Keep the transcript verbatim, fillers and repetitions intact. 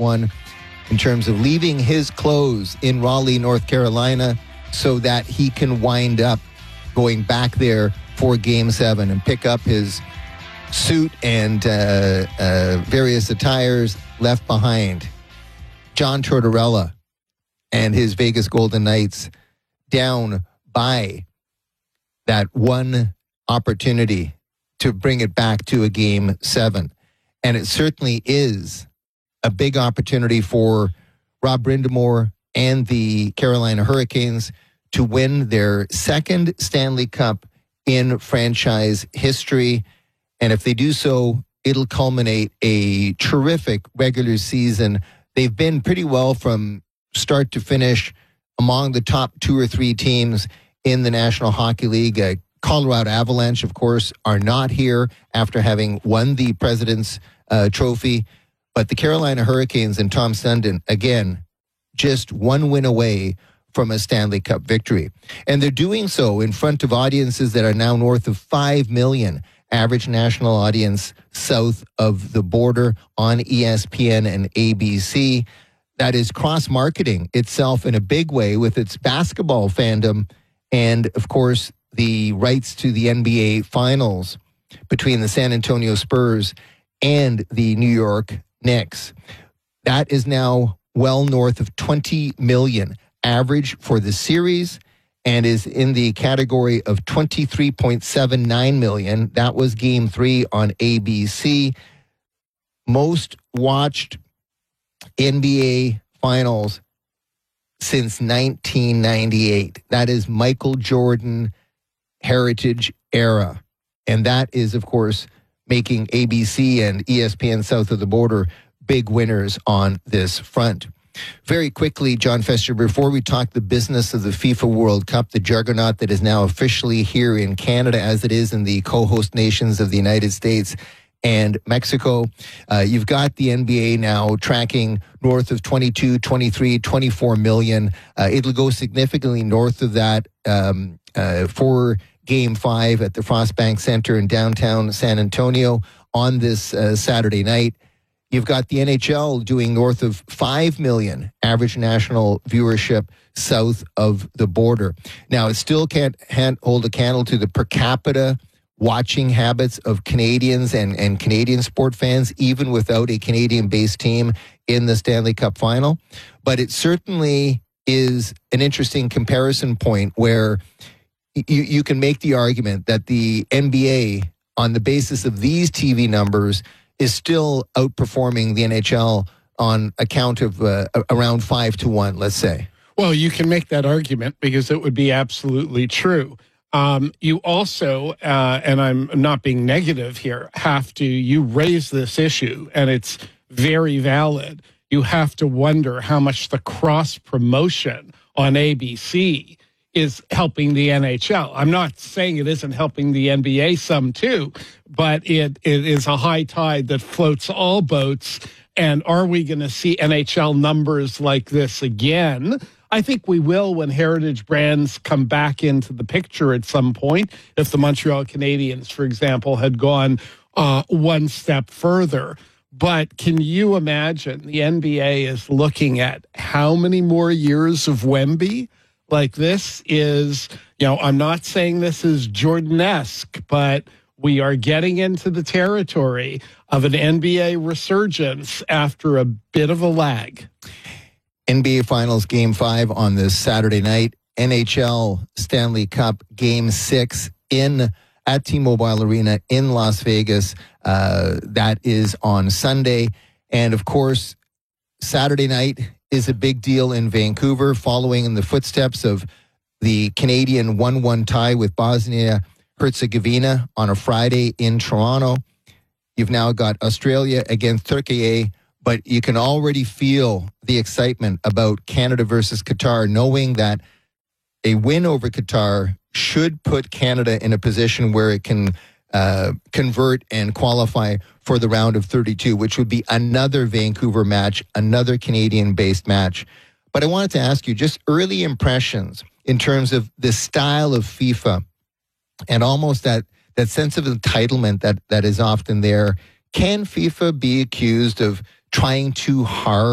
one in terms of leaving his clothes in Raleigh, North Carolina, so that he can wind up going back there for Game seven and pick up his suit and uh, uh, various attires left behind. John Tortorella and his Vegas Golden Knights down by that one opportunity to bring it back to a Game seven. And it certainly is a big opportunity for Rob Brind'Amour and the Carolina Hurricanes to win their second Stanley Cup in franchise history. And if they do so, it'll culminate a terrific regular season. They've been pretty well from start to finish among the top two or three teams in the National Hockey League. Uh, Colorado Avalanche, of course, are not here after having won the President's uh, Trophy. But the Carolina Hurricanes and Tom Sundin, again, just one win away from a Stanley Cup victory. And they're doing so in front of audiences that are now north of five million, average national audience south of the border on E S P N and A B C. That is cross-marketing itself in a big way with its basketball fandom and, of course, the rights to the N B A Finals between the San Antonio Spurs and the New York Knicks. That is now well north of twenty million average for the series and is in the category of twenty-three point seven nine million. That was Game three on A B C. Most watched N B A Finals since nineteen ninety-eight. That is Michael Jordan heritage era. And that is, of course, making A B C and E S P N south of the border big winners on this front. Very quickly, John Fester, before we talk the business of the FIFA World Cup, the juggernaut that is now officially here in Canada as it is in the co-host nations of the United States and Mexico. Uh, you've got the N B A now tracking north of twenty-two, twenty-three, twenty-four million. Uh, it'll go significantly north of that um, uh, for Game five at the Frostbank Center in downtown San Antonio on this uh, Saturday night. You've got the N H L doing north of five million average national viewership south of the border. Now, it still can't hand, hold a candle to the per capita watching habits of Canadians and, and Canadian sport fans, even without a Canadian-based team in the Stanley Cup final. But it certainly is an interesting comparison point where you, you can make the argument that the N B A, on the basis of these T V numbers, is still outperforming the N H L on account of uh, around five to one, let's say. Well, you can make that argument because it would be absolutely true. Um, you also, uh, and I'm not being negative here, have to, you raise this issue, and it's very valid. You have to wonder how much the cross-promotion on A B C is helping the N H L. I'm not saying it isn't helping the N B A some too, but it, it is a high tide that floats all boats. And are we going to see N H L numbers like this again? I think we will when heritage brands come back into the picture at some point. If the Montreal Canadiens, for example, had gone uh, one step further. But can you imagine the N B A is looking at how many more years of Wemby? Like this is, you know, I'm not saying this is Jordan-esque, but we are getting into the territory of an N B A resurgence after a bit of a lag. N B A Finals Game five on this Saturday night. N H L Stanley Cup Game six in at T-Mobile Arena in Las Vegas. Uh, that is on Sunday. And, of course, Saturday night is a big deal in Vancouver, following in the footsteps of the Canadian one one tie with Bosnia-Herzegovina on a Friday in Toronto. You've now got Australia against Turkey, but you can already feel the excitement about Canada versus Qatar, knowing that a win over Qatar should put Canada in a position where it can uh, convert and qualify for the round of thirty-two, which would be another Vancouver match, another Canadian-based match. But I wanted to ask you just early impressions in terms of the style of FIFA and almost that, that sense of entitlement that, that is often there. Can FIFA be accused of trying too hard